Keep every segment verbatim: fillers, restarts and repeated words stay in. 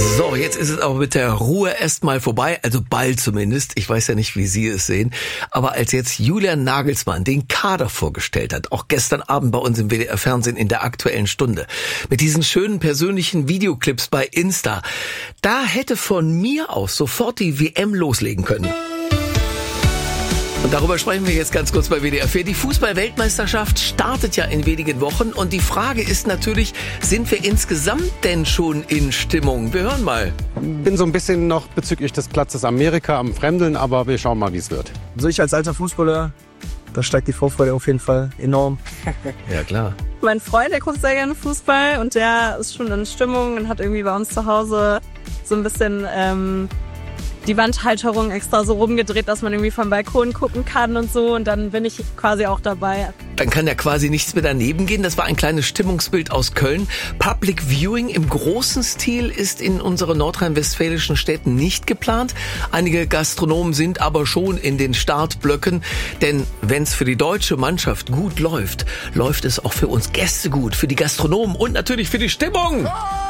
So, jetzt ist es aber mit der Ruhe erstmal vorbei, also bald zumindest. Ich weiß ja nicht, wie Sie es sehen. Aber als jetzt Julian Nagelsmann den Kader vorgestellt hat, auch gestern Abend bei uns im W D R-Fernsehen in der Aktuellen Stunde, mit diesen schönen persönlichen Videoclips bei Insta, da hätte von mir aus sofort die W M loslegen können. Und darüber sprechen wir jetzt ganz kurz bei W D R vier. Die Fußball-Weltmeisterschaft startet ja in wenigen Wochen. Und die Frage ist natürlich, sind wir insgesamt denn schon in Stimmung? Wir hören mal. Bin so ein bisschen noch bezüglich des Platzes Amerika am Fremdeln, aber wir schauen mal, wie es wird. Also ich als alter Fußballer, da steigt die Vorfreude auf jeden Fall enorm. Ja, klar. Mein Freund, der guckt sehr gerne Fußball und der ist schon in Stimmung und hat irgendwie bei uns zu Hause so ein bisschen ähm, die Wandhalterung extra so rumgedreht, dass man irgendwie vom Balkon gucken kann und so. Und dann bin ich quasi auch dabei. Dann kann ja quasi nichts mehr daneben gehen. Das war ein kleines Stimmungsbild aus Köln. Public Viewing im großen Stil ist in unseren nordrhein-westfälischen Städten nicht geplant. Einige Gastronomen sind aber schon in den Startblöcken. Denn wenn es für die deutsche Mannschaft gut läuft, läuft es auch für uns Gäste gut, für die Gastronomen und natürlich für die Stimmung.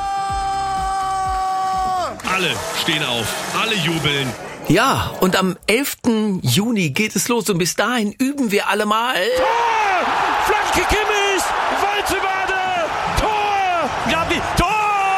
Alle stehen auf, alle jubeln. Ja, und am elften Juni geht es los und bis dahin üben wir alle mal. Tor! Flanke Kimmich! Waltewade! Tor! Gabi! Tor!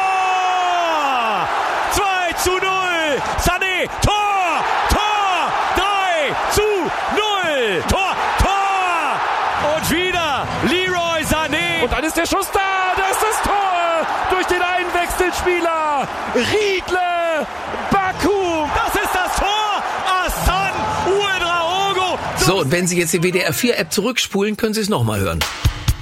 zwei zu null! Sané! Tor! Tor! drei zu null! Tor! Tor! Und wieder Leroy Sané! Und dann ist der Schuss da! Da ist das Tor! Durch den Einwechselspieler! Riedle! Baku! Das ist das Tor! Hassan Ouedraogo! So, und wenn Sie jetzt die W D R vier App zurückspulen, können Sie es nochmal hören.